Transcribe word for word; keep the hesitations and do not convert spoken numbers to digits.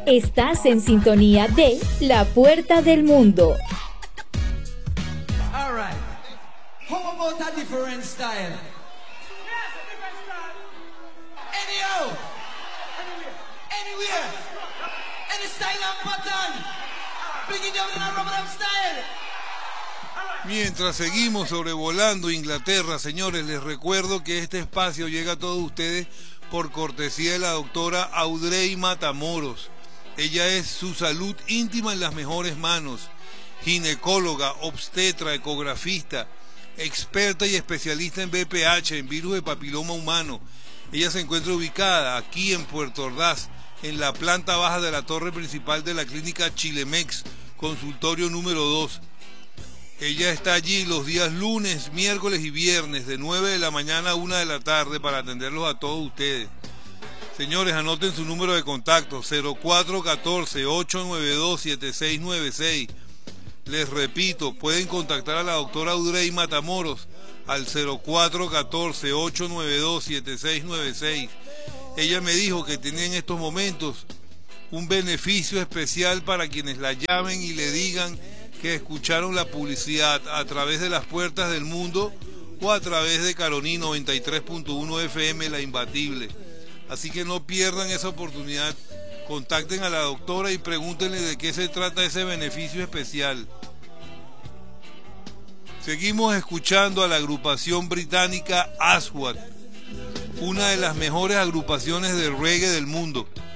Estás en sintonía de La Puerta del Mundo. All right. How about a different style? Yes, a different style. Anyhow. Anywhere. Anywhere. Any style and pattern. Bring it down in a rubber style. Mientras seguimos sobrevolando Inglaterra, señores, les recuerdo que este espacio llega a todos ustedes por cortesía de la doctora Audrey Matamoros. Ella es su salud íntima en las mejores manos, ginecóloga, obstetra, ecografista, experta y especialista en V P H, en virus de papiloma humano. Ella se encuentra ubicada aquí en Puerto Ordaz, en la planta baja de la torre principal de la clínica Chilemex, consultorio número dos. Ella está allí los días lunes, miércoles y viernes, de nueve de la mañana a una de la tarde, para atenderlos a todos ustedes. Señores, anoten su número de contacto, cero cuatro uno cuatro, ocho nueve dos, siete seis nueve seis. Les repito, pueden contactar a la doctora Audrey Matamoros al cero cuatro uno cuatro, ocho nueve dos, siete seis nueve seis. Ella me dijo que tenía en estos momentos un beneficio especial para quienes la llamen y le digan que escucharon la publicidad a través de las puertas del mundo o a través de Caroní noventa y tres punto uno F M, La Imbatible. Así que no pierdan esa oportunidad. Contacten a la doctora y pregúntenle de qué se trata ese beneficio especial. Seguimos escuchando a la agrupación británica Aswad, una de las mejores agrupaciones de reggae del mundo.